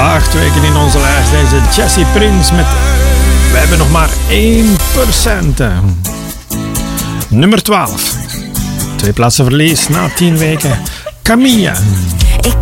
8 weken in onze lijst. Deze Jesse Prince met We hebben nog maar 1%. Nummer 12. 2 plaatsen verlies na 10 weken. Camilla.